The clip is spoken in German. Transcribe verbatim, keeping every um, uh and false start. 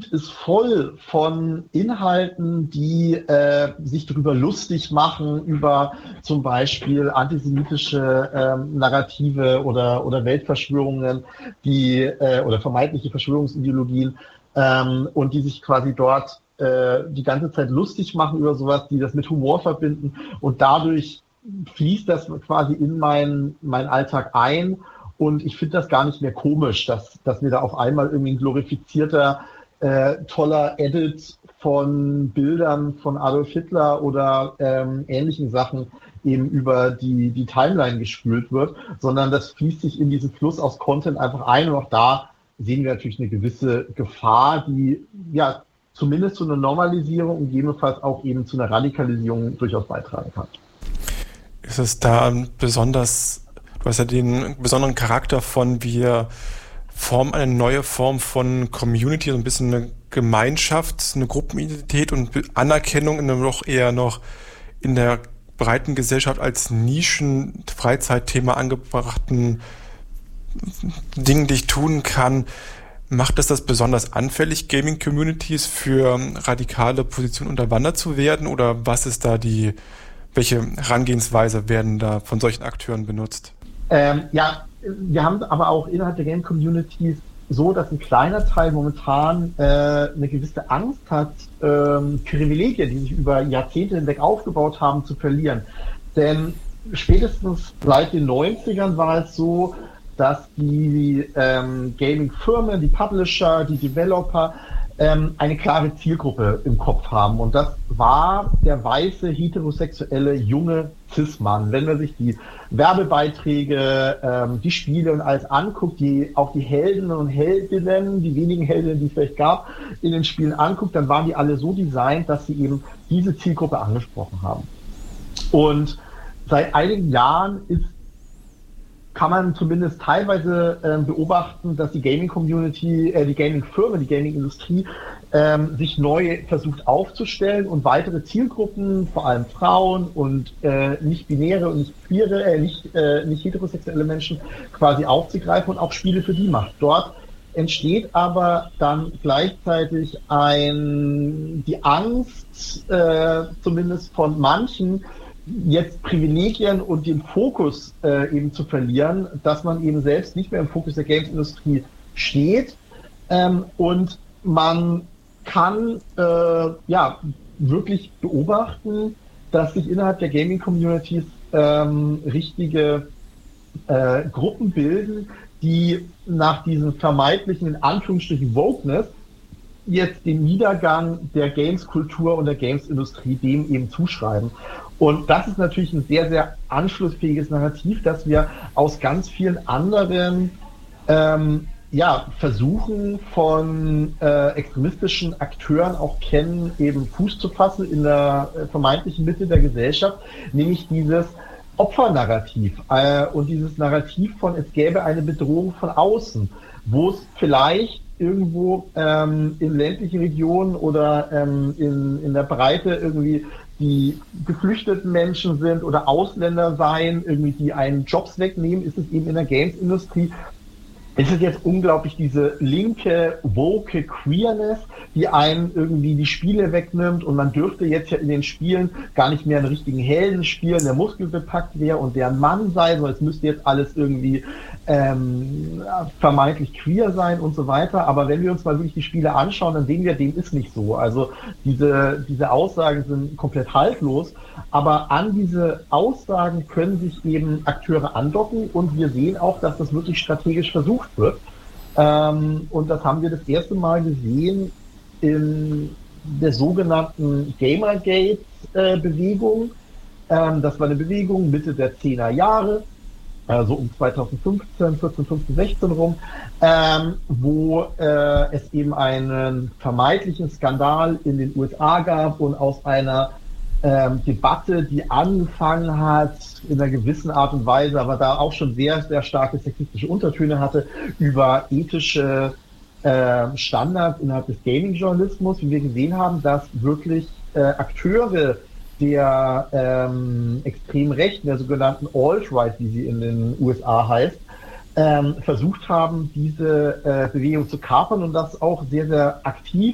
Feed ist voll von Inhalten, die äh, sich darüber lustig machen, über zum Beispiel antisemitische ähm, Narrative oder, oder Weltverschwörungen, die äh, oder vermeintliche Verschwörungsideologien, ähm, und die sich quasi dort äh, die ganze Zeit lustig machen über sowas, die das mit Humor verbinden, und dadurch fließt das quasi in meinen mein Alltag ein. Und ich finde das gar nicht mehr komisch, dass, dass mir da auf einmal irgendwie ein glorifizierter, äh, toller Edit von Bildern von Adolf Hitler oder ähm, ähnlichen Sachen eben über die, die Timeline gespült wird, sondern das fließt sich in diesen Fluss aus Content einfach ein. Und auch da sehen wir natürlich eine gewisse Gefahr, die ja zumindest zu einer Normalisierung und gegebenenfalls auch eben zu einer Radikalisierung durchaus beitragen kann. Ist es da besonders... Du hast ja den besonderen Charakter von, wir formen eine neue Form von Community, so ein bisschen eine Gemeinschaft, eine Gruppenidentität und Anerkennung in einem doch eher noch in der breiten Gesellschaft als Nischen-Freizeitthema angebrachten Dingen, die ich tun kann. Macht es das besonders anfällig, Gaming-Communities für radikale Positionen unterwandert zu werden? Oder was ist da die, welche Herangehensweise werden da von solchen Akteuren benutzt? Ähm, ja, wir haben aber auch innerhalb der Game-Communities so, dass ein kleiner Teil momentan äh, eine gewisse Angst hat, ähm, Privilegien, die sich über Jahrzehnte hinweg aufgebaut haben, zu verlieren. Denn spätestens seit den neunzigern war es so, dass die ähm, Gaming-Firmen, die Publisher, die Developer ähm, eine klare Zielgruppe im Kopf haben. Und das war der weiße, heterosexuelle, junge Cis-Mann. Wenn man sich die Werbebeiträge, ähm, die Spiele und alles anguckt, die auch die Helden und Heldinnen, die wenigen Heldinnen, die es vielleicht gab, in den Spielen anguckt, dann waren die alle so designt, dass sie eben diese Zielgruppe angesprochen haben. Und seit einigen Jahren ist kann man zumindest teilweise äh, beobachten, dass die Gaming-Community, äh, die Gaming-Firmen, die Gaming-Industrie ähm, sich neu versucht aufzustellen und weitere Zielgruppen, vor allem Frauen und äh, nicht-binäre und nicht queere, äh, nicht, äh, nicht heterosexuelle Menschen quasi aufzugreifen und auch Spiele für die macht. Dort entsteht aber dann gleichzeitig ein, die Angst, äh, zumindest von manchen, jetzt Privilegien und den Fokus äh, eben zu verlieren, dass man eben selbst nicht mehr im Fokus der Games-Industrie steht, ähm, und man kann äh, ja wirklich beobachten, dass sich innerhalb der Gaming-Communities ähm, richtige äh, Gruppen bilden, die nach diesem vermeintlichen, in Anführungsstrichen, Wokeness jetzt den Niedergang der Games-Kultur und der Games-Industrie dem eben zuschreiben. Und das ist natürlich ein sehr, sehr anschlussfähiges Narrativ, das wir aus ganz vielen anderen ähm, ja, Versuchen von äh, extremistischen Akteuren auch kennen, eben Fuß zu fassen in der äh, vermeintlichen Mitte der Gesellschaft, nämlich dieses Opfernarrativ äh, und dieses Narrativ von, es gäbe eine Bedrohung von außen, wo es vielleicht irgendwo ähm, in ländlichen Regionen oder ähm, in, in der Breite irgendwie die geflüchteten Menschen sind oder Ausländer seien, irgendwie die einen Jobs wegnehmen, ist es eben in der Games-Industrie. Es ist jetzt unglaublich diese linke, woke Queerness, die einem irgendwie die Spiele wegnimmt, und man dürfte jetzt ja in den Spielen gar nicht mehr einen richtigen Helden spielen, der muskelbepackt wäre und der ein Mann sei, sondern es müsste jetzt alles irgendwie ähm, vermeintlich queer sein und so weiter. Aber wenn wir uns mal wirklich die Spiele anschauen, dann sehen wir, dem ist nicht so. Also diese, diese Aussagen sind komplett haltlos, aber an diese Aussagen können sich eben Akteure andocken, und wir sehen auch, dass das wirklich strategisch versucht wird. Ähm, und das haben wir das erste Mal gesehen in der sogenannten Gamergate-Bewegung. Ähm, das war eine Bewegung Mitte der zehner Jahre, also um zweitausendfünfzehn, vierzehn, fünfzehn, sechzehn rum, ähm, wo äh, es eben einen vermeintlichen Skandal in den U S A gab und aus einer ähm, Debatte, die angefangen hat in einer gewissen Art und Weise, aber da auch schon sehr, sehr starke sexistische Untertöne hatte, über ethische äh, Standards innerhalb des Gaming-Journalismus, wie wir gesehen haben, dass wirklich äh, Akteure der ähm, extremen Rechten, der sogenannten Alt-Right, wie sie in den U S A heißt, ähm, versucht haben, diese äh, Bewegung zu kapern, und das auch sehr, sehr aktiv